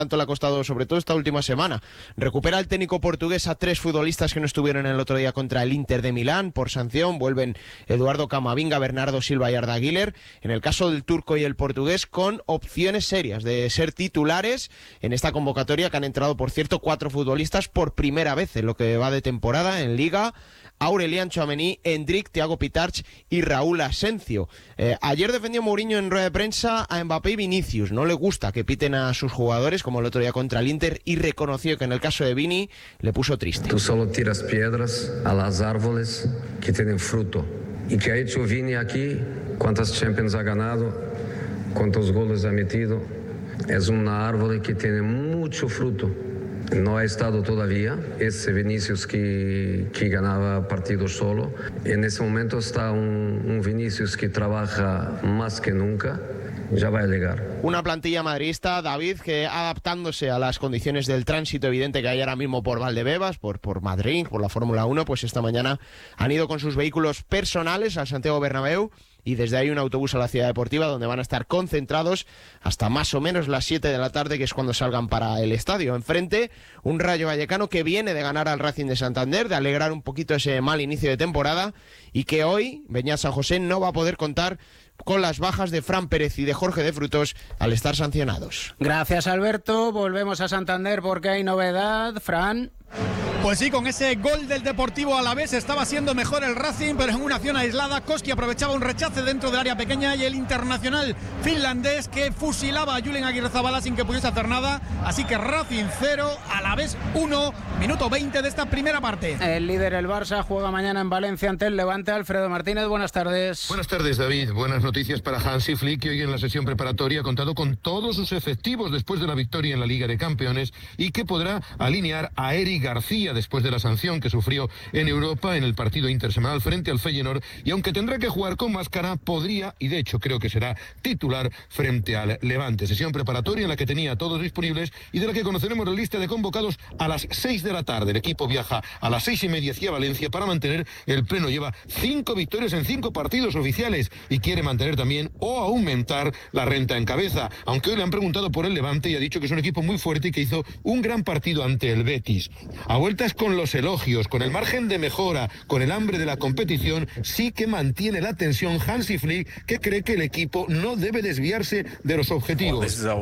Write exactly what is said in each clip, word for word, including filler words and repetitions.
tanto le ha costado sobre todo esta última semana. Recupera el técnico portugués a tres futbolistas que no estuvieron el otro día contra el Inter de Milán por sanción. Vuelven Eduardo Camavinga, Bernardo Silva y Arda Güler. En el caso del turco y el portugués, con opciones serias de ser titulares en esta convocatoria, que han entrado, por cierto, cuatro futbolistas por primera vez en lo que va de temporada en Liga: Aurelian Tchouaméni, Endrick, Thiago Pitarch y Raúl Asencio. Eh, ayer defendió Mourinho en rueda de prensa a Mbappé y Vinicius. No le gusta que piten a sus jugadores, como el otro día contra el Inter, y reconoció que en el caso de Vini le puso triste. Tú solo tiras piedras a las árboles que tienen fruto. ¿Y qué ha hecho Vini aquí? ¿Cuántas Champions ha ganado? ¿Cuántos goles ha metido? Es una árbol que tiene mucho fruto. No ha estado todavía ese Vinicius que, que ganaba partidos solo. En ese momento está un, un Vinicius que trabaja más que nunca. Ya va a llegar. Una plantilla madridista, David, que adaptándose a las condiciones del tránsito evidente que hay ahora mismo por Valdebebas, por, por Madrid, por la Fórmula uno, pues esta mañana han ido con sus vehículos personales al Santiago Bernabéu y desde ahí un autobús a la Ciudad Deportiva, donde van a estar concentrados hasta más o menos las siete de la tarde, que es cuando salgan para el estadio. Enfrente, un Rayo Vallecano que viene de ganar al Racing de Santander, de alegrar un poquito ese mal inicio de temporada, y que hoy Beñat San José no va a poder contar con las bajas de Fran Pérez y de Jorge de Frutos al estar sancionados. Gracias, Alberto. Volvemos a Santander porque hay novedad. Fran. Pues sí, con ese gol del Deportivo Alavés estaba siendo mejor el Racing, pero en una acción aislada Koski aprovechaba un rechace dentro del área pequeña y el internacional finlandés que fusilaba a Julen Aguirrezabala sin que pudiese hacer nada. Así que Racing cero, Alavés uno, minuto veinte de esta primera parte. El líder, el Barça, juega mañana en Valencia ante el Levante. Alfredo Martínez, buenas tardes. Buenas tardes, David. Buenas noticias para Hansi Flick, que hoy en la sesión preparatoria ha contado con todos sus efectivos después de la victoria en la Liga de Campeones y que podrá alinear a Eric García después de la sanción que sufrió en Europa en el partido intersemanal frente al Feyenoord, y aunque tendrá que jugar con máscara, podría, y de hecho creo que será titular frente al Levante. Sesión preparatoria en la que tenía a todos disponibles y de la que conoceremos la lista de convocados a las seis de la tarde. El equipo viaja a las seis y media hacia Valencia para mantener el pleno. Lleva cinco victorias en cinco partidos oficiales y quiere mantener también o aumentar la renta en cabeza, aunque hoy le han preguntado por el Levante y ha dicho que es un equipo muy fuerte y que hizo un gran partido ante el Betis. A vueltas con los elogios, con el margen de mejora, con el hambre de la competición, sí que mantiene la tensión Hansi Flick, que cree que el equipo no debe desviarse de los objetivos. Ese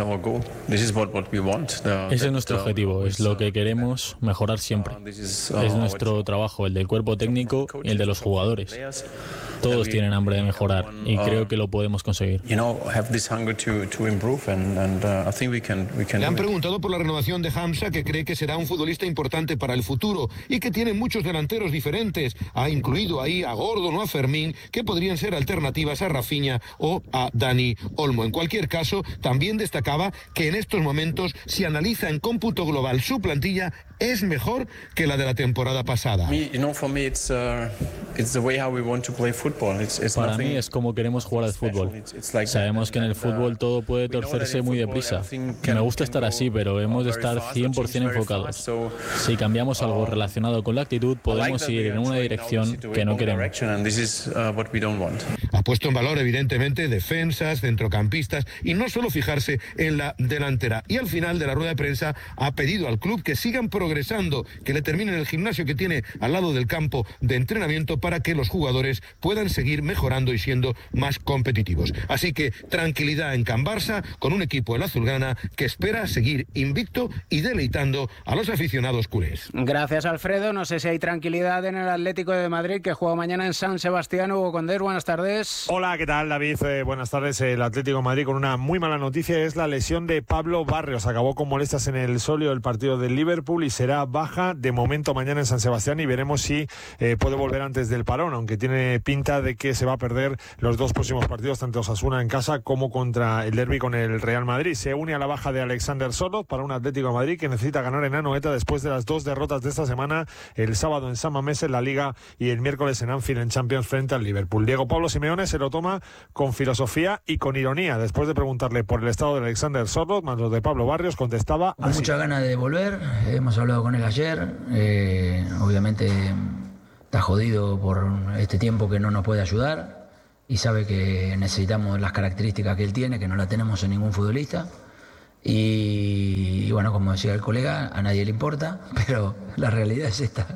es nuestro objetivo, es lo que queremos mejorar siempre. Es nuestro trabajo, el del cuerpo técnico y el de los jugadores. Todos tienen hambre de mejorar y creo que lo podemos conseguir. Le han preguntado por la renovación de Hamza, que cree que será un futbolista importante para el futuro y que tiene muchos delanteros diferentes. Ha incluido ahí a Gordon o a Fermín, que podrían ser alternativas a Rafinha o a Dani Olmo. En cualquier caso, también destacaba que en estos momentos, si analiza en cómputo global su plantilla, es mejor que la de la temporada pasada. Para mí es como queremos jugar al fútbol. Sabemos que en el fútbol todo puede torcerse muy deprisa. Me gusta estar así, pero hemos de estar cien por ciento enfocados. Si cambiamos algo relacionado con la actitud, podemos ir en una dirección que no queremos. Ha puesto en valor, evidentemente, defensas, centrocampistas y no solo fijarse en la delantera. Y al final de la rueda de prensa ha pedido al club que sigan progresando, que le terminen el gimnasio que tiene al lado del campo de entrenamiento para que los jugadores puedan seguir mejorando y siendo más competitivos. Así que tranquilidad en Can Barça, con un equipo, el azulgrana, que espera seguir invicto y deleitando a los aficionados culés. Gracias, Alfredo. No sé si hay tranquilidad en el Atlético de Madrid, que juega mañana en San Sebastián. Hugo Condés, buenas tardes. Hola, ¿qué tal, David? Eh, buenas tardes. El Atlético de Madrid con una muy mala noticia, es la lesión de Pablo Barrios. Acabó con molestias en el solio del partido del Liverpool y será baja de momento mañana en San Sebastián, y veremos si eh, puede volver antes del parón, aunque tiene pinta de que se va a perder los dos próximos partidos, tanto Osasuna en casa como contra el derbi con el Real Madrid. Se une a la baja de Alexander Sörloth para un Atlético de Madrid que necesita ganar en Anoeta después de las dos derrotas de esta semana, el sábado en San Mamés en la Liga y el miércoles en Anfield en Champions frente al Liverpool. Diego Pablo Simeone se lo toma con filosofía y con ironía. Después de preguntarle por el estado de Alexander Sörloth, más los de Pablo Barrios, contestaba con así. Mucha ganas de volver, hemos hablado con él ayer, eh, obviamente está jodido por este tiempo que no nos puede ayudar y sabe que necesitamos las características que él tiene, que no la tenemos en ningún futbolista, Y, y bueno, como decía el colega, a nadie le importa, pero la realidad es esta.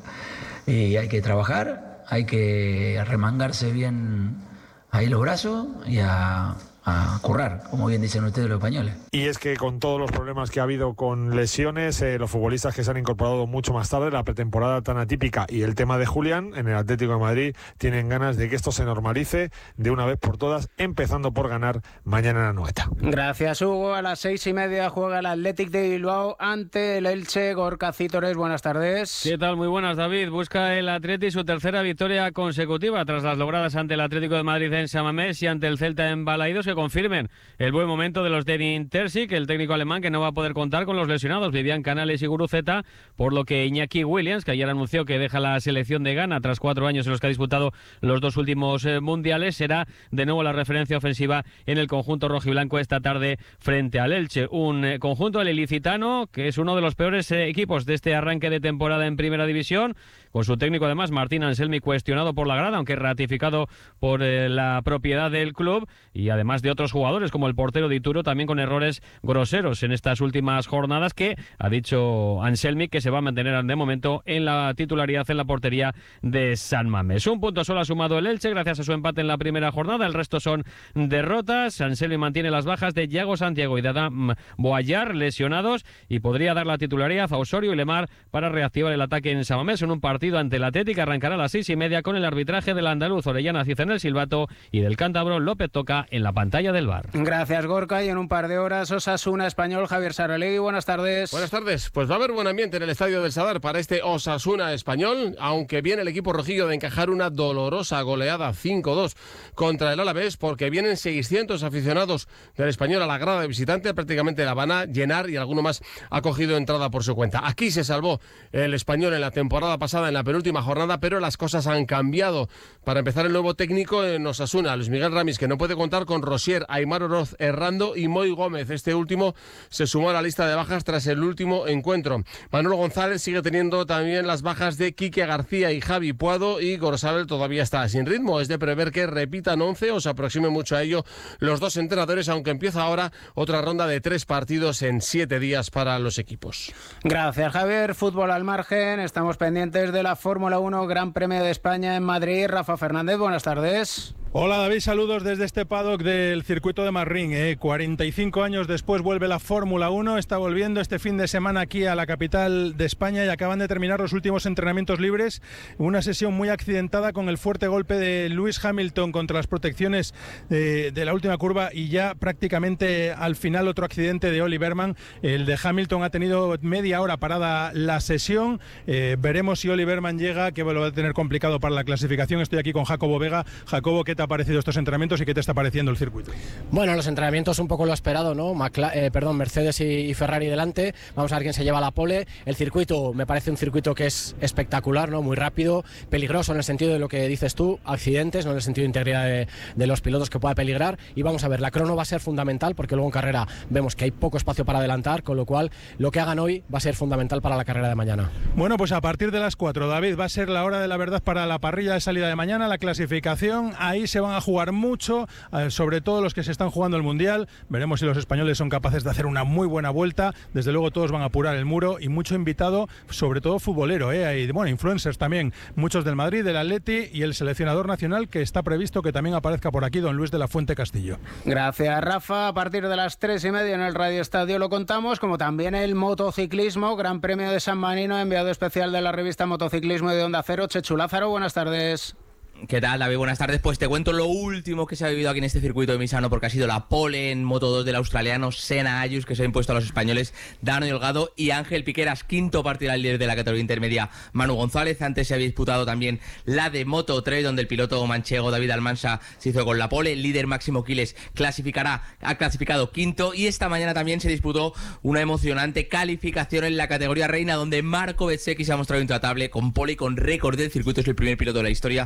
Y hay que trabajar, hay que remangarse bien ahí los brazos y a... a currar, como bien dicen ustedes los españoles. Y es que con todos los problemas que ha habido con lesiones, eh, los futbolistas que se han incorporado mucho más tarde, la pretemporada tan atípica y el tema de Julián en el Atlético de Madrid, tienen ganas de que esto se normalice de una vez por todas, empezando por ganar mañana en Anoeta. Gracias, Hugo. A las seis y media juega el Athletic de Bilbao ante el Elche. Gorka Cítores, buenas tardes. ¿Qué tal? Muy buenas, David. Busca el Atleti su tercera victoria consecutiva tras las logradas ante el Atlético de Madrid en San Mamés y ante el Celta en Balaidos, que confirmen el buen momento de los de Edin Terzic, el técnico alemán, que no va a poder contar con los lesionados Vivian Canales y Guruceta, por lo que Iñaki Williams, que ayer anunció que deja la selección de Ghana tras cuatro años en los que ha disputado los dos últimos eh, mundiales, será de nuevo la referencia ofensiva en el conjunto rojiblanco esta tarde frente al Elche. Un eh, conjunto, el ilicitano, que es uno de los peores eh, equipos de este arranque de temporada en Primera División, con su técnico además Martín Anselmi cuestionado por la grada, aunque ratificado por eh, la propiedad del club, y además de otros jugadores como el portero de Ituro, también con errores groseros en estas últimas jornadas, que ha dicho Anselmi que se va a mantener de momento en la titularidad en la portería de San Mamés. Un punto solo ha sumado el Elche gracias a su empate en la primera jornada, el resto son derrotas. Anselmi mantiene las bajas de Yago Santiago y de Adam Boayar, lesionados, y podría dar la titularidad a Osorio y Lemar para reactivar el ataque en San Mamés en un partido ante el Atlético. Arrancará a las seis y media con el arbitraje del andaluz Orellana Ciza en el silbato y del cántabro López Toca en la pantalla del V A R. Gracias, Gorka. Y en un par de horas, Osasuna Español, Javier Saralegui, buenas tardes. Buenas tardes. Pues va a haber buen ambiente en el Estadio del Sadar para este Osasuna Español, aunque viene el equipo rojillo de encajar una dolorosa goleada cinco dos contra el Alavés, porque vienen seiscientos aficionados del Español a la grada de visitante, prácticamente la van a llenar y alguno más ha cogido entrada por su cuenta. Aquí se salvó el Español en la temporada pasada, en la penúltima jornada, pero las cosas han cambiado. Para empezar, el nuevo técnico en Osasuna, Luis Miguel Ramis, que no puede contar con Rosier, Aimar Oroz, Errando y Moy Gómez. Este último se sumó a la lista de bajas tras el último encuentro. Manolo González sigue teniendo también las bajas de Quique García y Javi Puado, y Gorosabel todavía está sin ritmo. Es de prever que repitan once o se aproxime mucho a ello los dos entrenadores, aunque empieza ahora otra ronda de tres partidos en siete días para los equipos. Gracias, Javier. Fútbol al margen. Estamos pendientes de la Fórmula uno Gran Premio de España en Madrid. Rafa Fernández, buenas tardes. Hola David, saludos desde este paddock del circuito de Marrín. Eh. cuarenta y cinco años después vuelve la Fórmula uno, está volviendo este fin de semana aquí a la capital de España y acaban de terminar los últimos entrenamientos libres. Una sesión muy accidentada con el fuerte golpe de Lewis Hamilton contra las protecciones de, de la última curva, y ya prácticamente al final otro accidente de Ollie Berman. El de Hamilton ha tenido media hora parada la sesión. Eh, veremos si Ollie Berman llega, que lo va a tener complicado para la clasificación. Estoy aquí con Jacobo Vega. Jacobo, ¿qué te ha parecido estos entrenamientos y qué te está pareciendo el circuito? Bueno, los entrenamientos un poco lo esperado, ¿no? Macla eh, perdón, Mercedes y, y Ferrari delante. Vamos a ver quién se lleva la pole. El circuito me parece un circuito que es espectacular, ¿no? Muy rápido, peligroso en el sentido de lo que dices tú, accidentes, no en el sentido de integridad de, de los pilotos, que pueda peligrar. Y vamos a ver, la crono va a ser fundamental, porque luego en carrera vemos que hay poco espacio para adelantar, con lo cual lo que hagan hoy va a ser fundamental para la carrera de mañana. Bueno, pues a partir de las cuatro, David, va a ser la hora de la verdad para la parrilla de salida de mañana, la clasificación. Ahí se van a jugar mucho, sobre todo los que se están jugando el Mundial. Veremos si los españoles son capaces de hacer una muy buena vuelta. Desde luego todos van a apurar el muro, y mucho invitado, sobre todo futbolero, ¿eh? Hay, bueno, influencers también, muchos del Madrid, del Atleti, y el seleccionador nacional, que está previsto que también aparezca por aquí, don Luis de la Fuente Castillo. Gracias, Rafa. A partir de las tres y media en el Radio Estadio lo contamos, como también el motociclismo, Gran Premio de San Marino, enviado especial de la revista Motociclismo de Onda Cero, Chechu Lázaro, buenas tardes. ¿Qué tal, David? Buenas tardes. Pues te cuento lo último que se ha vivido aquí en este circuito de Misano, porque ha sido la pole en Moto dos del australiano Senna Ayus, que se ha impuesto a los españoles Dani Delgado y Ángel Piqueras. Quinto partido al líder de la categoría intermedia, Manu González. Antes se había disputado también la de Moto tres, donde el piloto manchego David Almansa se hizo con la pole. El líder Máximo Quiles clasificará, ha clasificado quinto. Y esta mañana también se disputó una emocionante calificación en la categoría reina, donde Marco Bezzecchi se ha mostrado intratable, con pole y con récord del circuito. Es el primer piloto de la historia que va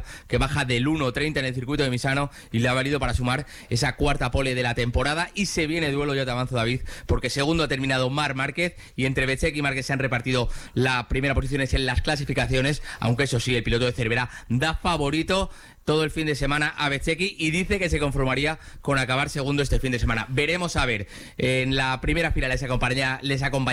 baja del uno treinta en el circuito de Misano y le ha valido para sumar esa cuarta pole de la temporada. Y se viene duelo, ya te avanzo, David, porque segundo ha terminado Marc Márquez y entre Bezzecchi y Márquez se han repartido la primera posición en las clasificaciones, aunque eso sí, el piloto de Cervera da favorito todo el fin de semana a Bezzecchi y dice que se conformaría con acabar segundo este fin de semana. Veremos a ver. En la primera fila les acompaña, les acompaña